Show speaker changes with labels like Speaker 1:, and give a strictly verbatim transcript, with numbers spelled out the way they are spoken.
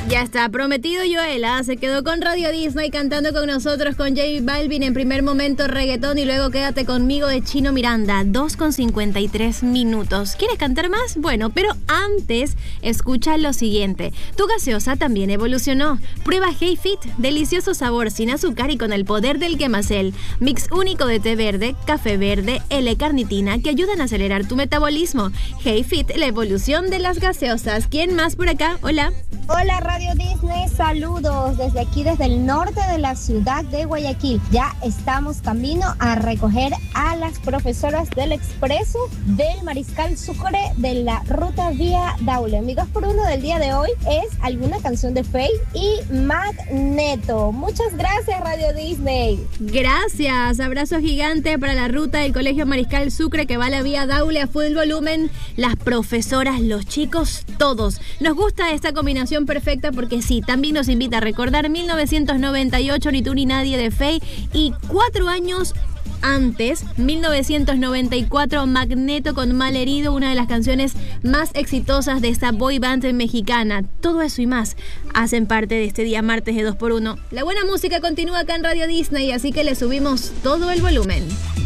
Speaker 1: Ya está prometido. Joela se quedó con Radio Disney cantando con nosotros con J Balvin en primer momento reggaetón y luego Quédate conmigo de Chino Miranda, dos con cincuenta y tres minutos. ¿Quieres cantar más? Bueno, pero antes escucha lo siguiente. Tu gaseosa también evolucionó. Prueba Hey Fit, delicioso sabor sin azúcar y con el poder del quemacel. Mix único de té verde, café verde, L-carnitina que ayudan a acelerar tu metabolismo. Hey Fit, la evolución de las gaseosas. ¿Quién más por acá? Hola.
Speaker 2: Hola Radio Disney, saludos desde aquí, desde el norte de la ciudad de Guayaquil. Ya estamos camino a recoger a las profesoras del expreso del Mariscal Sucre de la ruta vía Daule. Mi dos por uno del día de hoy es alguna canción de Faye y Magneto. Muchas gracias Radio Disney.
Speaker 1: Gracias, abrazo gigante para la ruta del Colegio Mariscal Sucre que va a la vía Daule a full volumen. Las profesoras, los chicos, todos. Nos gusta esta combinación perfecta porque sí, también nos invita a recordar mil novecientos noventa y ocho, Ni tú ni nadie de Faye, y cuatro años antes, mil novecientos noventa y cuatro, Magneto con Malherido, una de las canciones más exitosas de esta boy band mexicana. Todo eso y más hacen parte de este día martes de dos por uno. La buena música continúa acá en Radio Disney, así que le subimos todo el volumen.